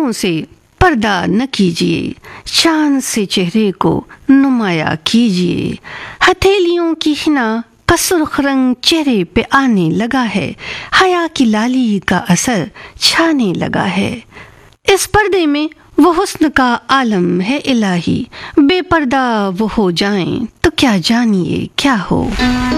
आंखों से पर्दा न कीजिए, चांद से चेहरे को नुमाया कीजिए। हथेलियों की हिना का सुर्ख रंग चेहरे पे आने लगा है, हया की लाली का असर छाने लगा है। इस पर्दे में वो हुस्न का आलम है इलाही, बेपर्दा वो हो जाएं तो क्या जानिए क्या हो।